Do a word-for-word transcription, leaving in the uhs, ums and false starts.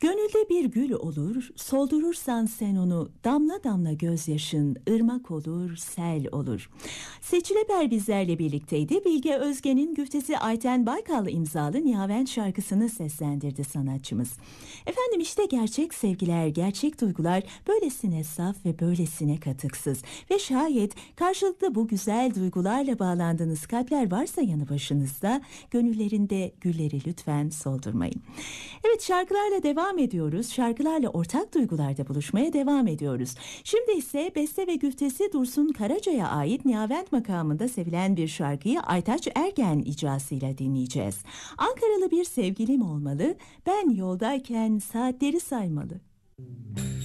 Gönülde bir gül olur, soldurursan sen onu, damla damla gözyaşın, ırmak olur, sel olur. Seçileber bizlerle birlikteydi. Bilge Özgen'in güftesi Ayten Baykal imzalı Nihavent şarkısını seslendirdi sanatçımız. Efendim işte gerçek sevgiler, gerçek duygular böylesine saf ve böylesine katıksız. Ve şayet karşılıklı bu güzel duygularla bağlandığınız kalpler varsa yanı başınızda, gönüllerinde gülleri lütfen soldurmayın. Evet, şarkılarla devam ediyoruz. Şarkılarla ortak duygularda buluşmaya devam ediyoruz. Şimdi ise beste ve güftesi Dursun Karaca'ya ait Nihavent makamında sevilen bir şarkıyı Aytaç Ergen icrasıyla dinleyeceğiz. Ankaralı bir sevgilim olmalı, ben yoldayken saatleri saymalı.